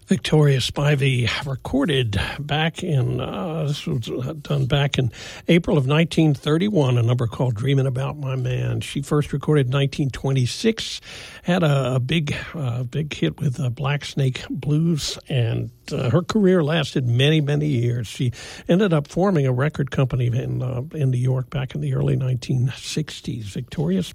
Victoria Spivey recorded back in, this was done back in April of 1931, a number called Dreaming About My Man. She first recorded in 1926, had a big hit with Black Snake Blues, and her career lasted many, many years. She ended up forming a record company in New York back in the early 1960s. Victoria Spivey.